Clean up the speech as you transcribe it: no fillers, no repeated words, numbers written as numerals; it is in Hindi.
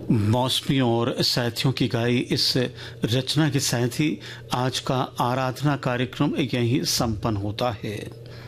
मौसमी और साथियों की गाई इस रचना के साथ ही आज का आराधना कार्यक्रम यहीं संपन्न होता है।